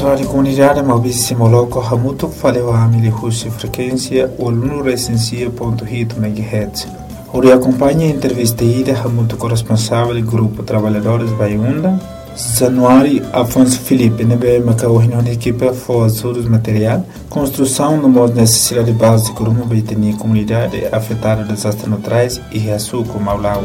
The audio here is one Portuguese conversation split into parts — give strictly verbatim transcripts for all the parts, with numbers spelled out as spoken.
rádio comunidade Maurício Simoloco Hamuto falou a milihussi frequência olu recensia ponto oito megahertz. Ori acompanha a entrevista ida Hamuto corresponsável do grupo Trabalhadores Baiunda. Januário Afonso Felipe nebe macaohino na equipe for todos material construção no modo necessidade básica de uma baitenia comunidade afetada por desastres naturais e reaçuco Maulau.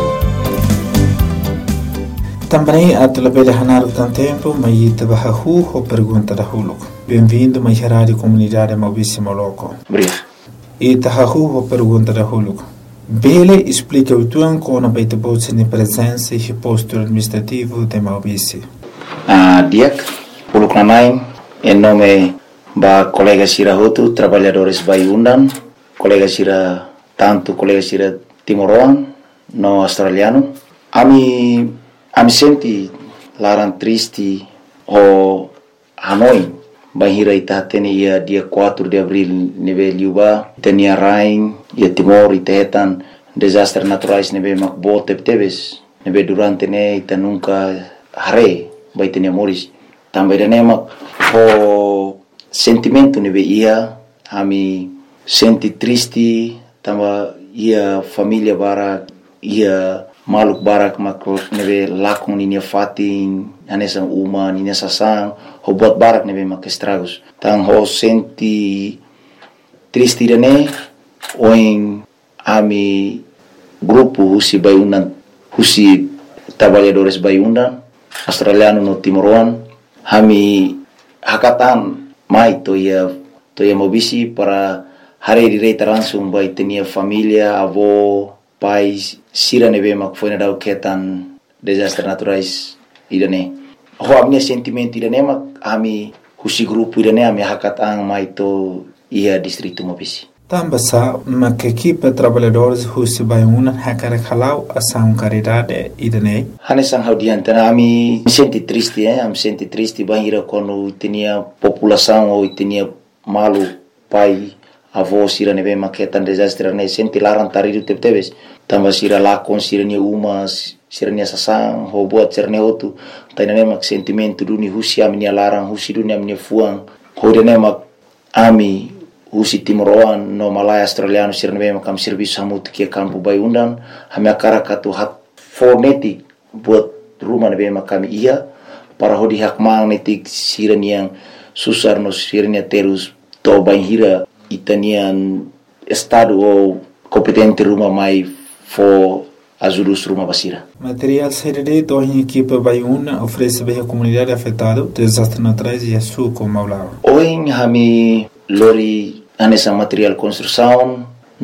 Também a telebele hanar tan tempo mai tabahu ho pergunta da huluk. Bem-vindo mai rádio comunidade Maurício Moloco. Obrigado. E tahu ho pergunta da huluk. Bele explica o tuan com a baita bolsa de presença e posto administrativo de Maurício. Ah, diak huluk namai em nome ba colega Sira Hotu, trabalhadores Baiundan, colega Sira tanto colega Sira Timoroan, no australiano. Ami Ami senti larang triste o Hanoi bahira ita teni ia dia quatro de abril neve liuba tenia rain ia Timor ita hetan desastre naturais neve makbo tebes neve durante ne ita nunca hare bai tenia moris também ne mak o sentimento neve ia ami senti triste tamba ia família bara ia maluk barak makro nebe lakon ninia fatin anesa uma ninia sasang ho buat barak nebe mak estragos tang ho senti triste dane oing ami grupo husi Baiundan husi trabalhadores Baiundan australiano no Timoroan hami hakatan mai to ia to ia mobisi para hari direita langsung bai tenia família avó pais sira nebe mak foi na dau ketan desastre naturais idane ho amnia sentimento idane mak ami husi grupo idane ami hakatang mai to ia distrito Mobisi tambasa mak equipe trabalhadores husi Baiundan hakara khalau asam caridade idane hanesang haudiante ami senti triste eh am senti triste bahira quando tinha população ou tinha malu pai avó sira neve maketan desastre ne senti larang taridu tebes tamba sira lakon sira ni uma sira ni sasang ho buat sira ne otu tainane mak sentimento duni husi ami ni larang husi duni ami fuang ho dene mak ami husi Timoroan no Malaya australiano sira neve makam serviço hamut ke kampu Baiundan hami akara katu hat fonetik buat rumah neve makam ia para ho di hak magnetik sira ni yang susar no sira ni terus to baihira itanian estado ou competente rumah mai for ajudus rumah basira. Material serede do em equipe Baiundan oferece bem a comunidade afetada desastres naturais e a sua como Maulau. Oin hami lori anessa material construção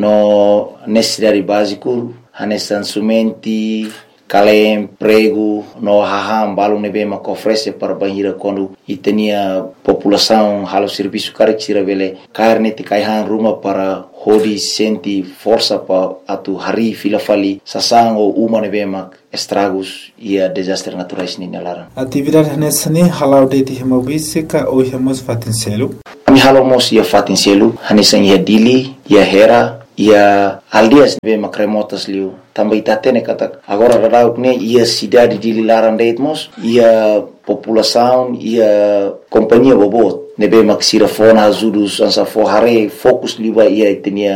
no necessidade básico anessa sumenti kalem prego no haham balung nebe mak oferece para bahira quando itenia população halo serviço karik sira vele carne ti kaihan rumah para hodi senti força pa atu hari fila fali sasang o uma nebe mak estragos ia desastre naturais ni nalara atividade nessa ne halau de ti Maurício ka o hemos fatincelo mi halo mos ia fatincelo hanesa ia dili ia hera ia aldias nebe mak remotas liu também está tendo kata agora radau ne ia cidade de Lilaran Deitmos ia população ia companhia bobot nebe mak sira fona azudus ansa for hare fokus liwa ia tenia